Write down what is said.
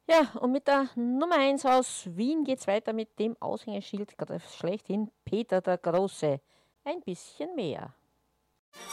Ja, und mit der Nummer 1 aus Wien geht's weiter mit dem Aushängeschild schlechthin Peter der Große. Ein bisschen mehr.